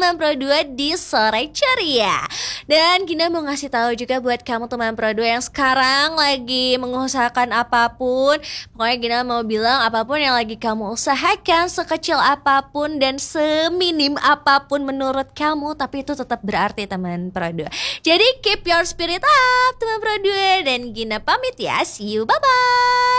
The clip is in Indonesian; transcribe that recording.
teman Pro 2 di Sore Ceria. Dan Gina mau ngasih tahu juga buat kamu teman Pro 2 yang sekarang lagi mengusahakan apapun. Pokoknya Gina mau bilang apapun yang lagi kamu usahakan, sekecil apapun dan seminim apapun menurut kamu, tapi itu tetap berarti teman Pro 2. Jadi keep your spirit up teman Pro 2. Dan Gina pamit ya, see you, bye-bye.